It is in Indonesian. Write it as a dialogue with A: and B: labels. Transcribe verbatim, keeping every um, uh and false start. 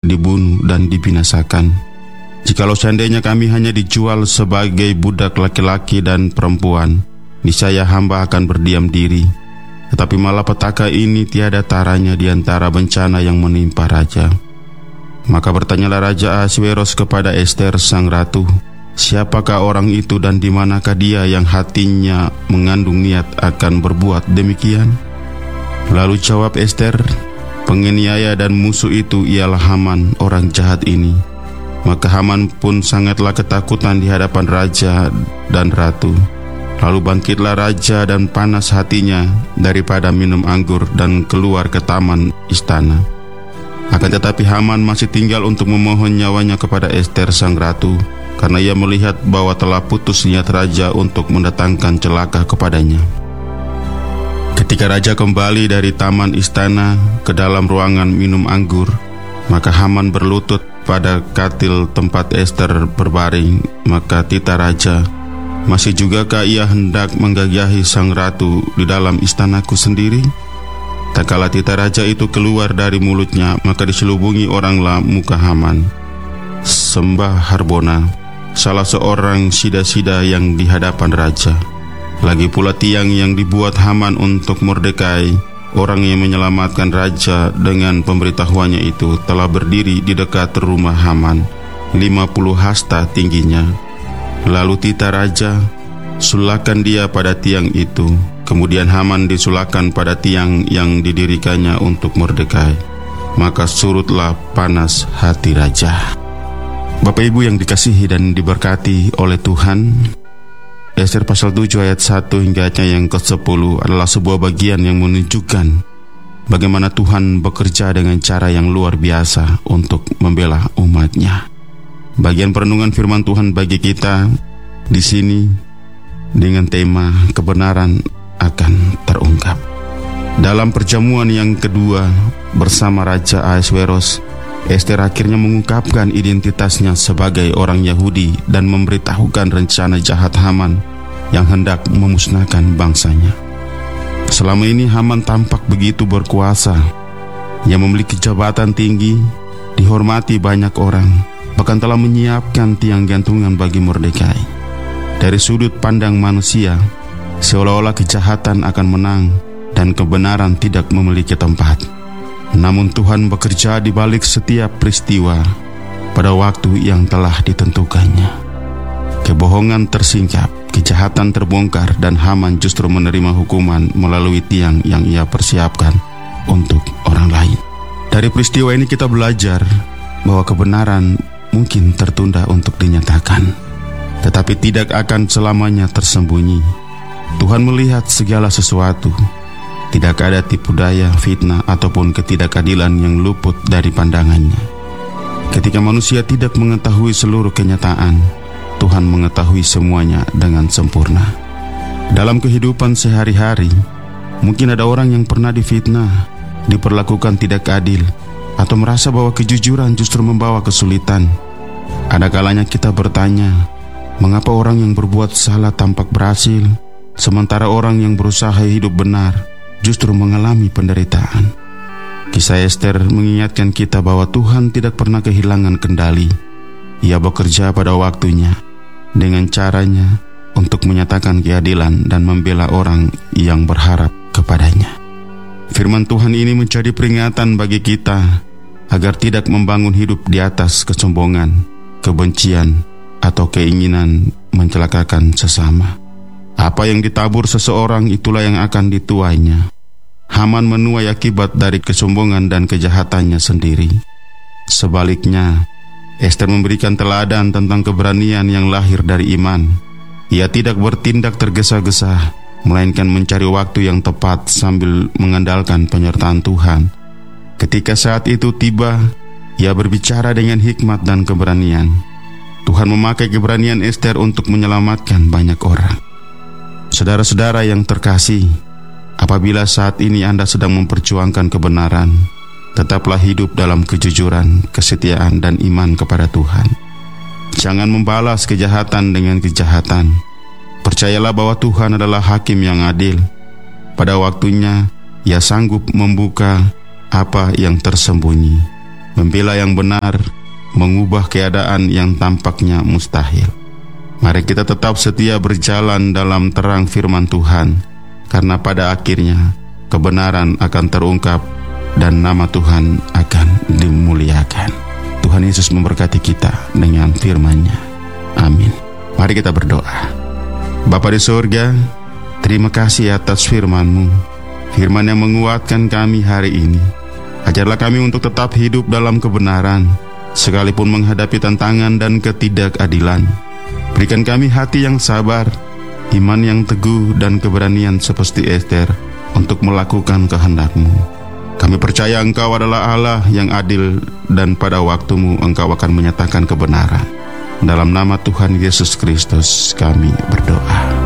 A: dibunuh dan dibinasakan. Jikalau seandainya kami hanya dijual sebagai budak laki-laki dan perempuan, niscaya hamba akan berdiam diri. Tetapi malapetaka ini tiada taranya di antara bencana yang menimpa raja." Maka bertanyalah Raja Ahasweros kepada Ester sang ratu, "Siapakah orang itu dan di manakah dia yang hatinya mengandung niat akan berbuat demikian?" Lalu jawab Ester, "Penganiaya dan musuh itu ialah Haman, orang jahat ini." Maka Haman pun sangatlah ketakutan di hadapan raja dan ratu. Lalu bangkitlah raja dan panas hatinya daripada minum anggur dan keluar ke taman istana. Akan tetapi Haman masih tinggal untuk memohon nyawanya kepada Ester sang ratu, karena ia melihat bahwa telah putus niat raja untuk mendatangkan celaka kepadanya. Ketika raja kembali dari taman istana ke dalam ruangan minum anggur, maka Haman berlutut pada katil tempat Ester berbaring. Maka tita raja, "Masih jugakah ia hendak menggagahi sang ratu di dalam istanaku sendiri?" Tak kala tita raja itu keluar dari mulutnya, maka diselubungi oranglah muka Haman. Sembah Harbona, salah seorang sida-sida yang di hadapan raja. Lagi pula tiang yang dibuat Haman untuk Mordekai, orang yang menyelamatkan raja dengan pemberitahuannya itu, telah berdiri di dekat rumah Haman, lima puluh hasta tingginya. Lalu tita raja, "Sulakan dia pada tiang itu." Kemudian Haman disulakan pada tiang yang didirikannya untuk Mordekai. Maka surutlah panas hati raja. Bapak Ibu yang dikasihi dan diberkati oleh Tuhan, Ester pasal tujuh ayat satu hingga ayatnya yang kesepuluh adalah sebuah bagian yang menunjukkan bagaimana Tuhan bekerja dengan cara yang luar biasa untuk membela umat-Nya. Bagian perenungan firman Tuhan bagi kita di sini dengan tema kebenaran akan terungkap. Dalam perjamuan yang kedua bersama Raja Ahasweros, Ester akhirnya mengungkapkan identitasnya sebagai orang Yahudi dan memberitahukan rencana jahat Haman yang hendak memusnahkan bangsanya. Selama ini Haman tampak begitu berkuasa. Ia memiliki jabatan tinggi, dihormati banyak orang, bahkan telah menyiapkan tiang gantungan bagi Mordekai. Dari sudut pandang manusia, seolah-olah kejahatan akan menang dan kebenaran tidak memiliki tempat. Namun Tuhan bekerja di balik setiap peristiwa pada waktu yang telah ditentukannya. Kebohongan tersingkap, kejahatan terbongkar, dan Haman justru menerima hukuman melalui tiang yang ia persiapkan untuk orang lain. Dari peristiwa ini kita belajar bahwa kebenaran mungkin tertunda untuk dinyatakan, tetapi tidak akan selamanya tersembunyi. Tuhan melihat segala sesuatu. Tidak ada tipu daya, fitnah, ataupun ketidakadilan yang luput dari pandangannya. Ketika manusia tidak mengetahui seluruh kenyataan, Tuhan mengetahui semuanya dengan sempurna. Dalam kehidupan sehari-hari, mungkin ada orang yang pernah difitnah, diperlakukan tidak adil, atau merasa bahwa kejujuran justru membawa kesulitan. Ada kalanya kita bertanya, mengapa orang yang berbuat salah tampak berhasil, sementara orang yang berusaha hidup benar justru mengalami penderitaan. Kisah Ester mengingatkan kita bahwa Tuhan tidak pernah kehilangan kendali. Ia bekerja pada waktunya, dengan caranya untuk menyatakan keadilan dan membela orang yang berharap kepadanya. Firman Tuhan ini menjadi peringatan bagi kita agar tidak membangun hidup di atas kesombongan, kebencian, atau keinginan mencelakakan sesama. Apa yang ditabur seseorang itulah yang akan dituainya. Haman menuai akibat dari kesombongan dan kejahatannya sendiri. Sebaliknya, Ester memberikan teladan tentang keberanian yang lahir dari iman. Ia tidak bertindak tergesa-gesa, melainkan mencari waktu yang tepat sambil mengandalkan penyertaan Tuhan. Ketika saat itu tiba, ia berbicara dengan hikmat dan keberanian. Tuhan memakai keberanian Ester untuk menyelamatkan banyak orang. Saudara-saudara yang terkasih, apabila saat ini Anda sedang memperjuangkan kebenaran, tetaplah hidup dalam kejujuran, kesetiaan, dan iman kepada Tuhan. Jangan membalas kejahatan dengan kejahatan. Percayalah bahwa Tuhan adalah hakim yang adil. Pada waktunya, Ia sanggup membuka apa yang tersembunyi. membela yang benar, mengubah keadaan yang tampaknya mustahil. Mari kita tetap setia berjalan dalam terang firman Tuhan, karena pada akhirnya kebenaran akan terungkap dan nama Tuhan akan dimuliakan. Tuhan Yesus memberkati kita dengan firman-Nya. Amin. Mari kita berdoa. Bapa di surga, terima kasih atas firman-Mu, firman yang menguatkan kami hari ini. Ajarlah kami untuk tetap hidup dalam kebenaran, sekalipun menghadapi tantangan dan ketidakadilan. Berikan kami hati yang sabar, iman yang teguh, dan keberanian seperti Ester untuk melakukan kehendak-Mu. Kami percaya Engkau adalah Allah yang adil, dan pada waktu-Mu Engkau akan menyatakan kebenaran. Dalam nama Tuhan Yesus Kristus kami berdoa.